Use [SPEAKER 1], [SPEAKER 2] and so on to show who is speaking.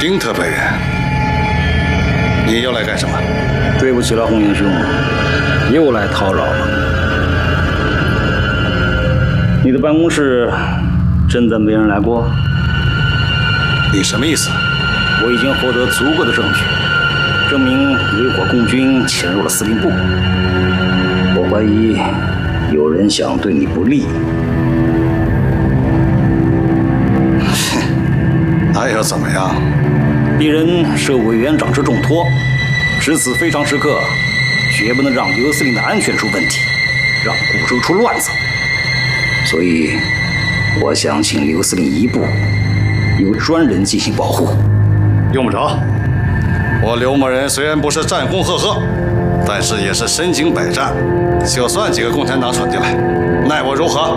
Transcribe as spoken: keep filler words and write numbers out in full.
[SPEAKER 1] 丁特本人，你又来干什么？
[SPEAKER 2] 对不起了，红英兄，又来叨扰了。你的办公室真的没人来过？
[SPEAKER 1] 你什么意思？
[SPEAKER 2] 我已经获得足够的证据，证明伪火共军潜入了司令部。我怀疑有人想对你不利。
[SPEAKER 1] 那又怎么样？
[SPEAKER 2] 鄙人受委员长之重托，值此非常时刻，绝不能让刘司令的安全出问题，让古州出乱子。所以，我想请刘司令一步，由专人进行保护。
[SPEAKER 1] 用不着。我刘某人虽然不是战功赫赫，但是也是身经百战，就算几个共产党闯进来，奈我如何？